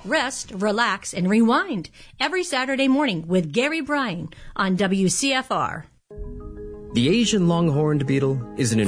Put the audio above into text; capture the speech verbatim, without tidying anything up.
rest, relax, and rewind every Saturday morning with Gary Bryan on W C F R. The Asian long-horned beetle is an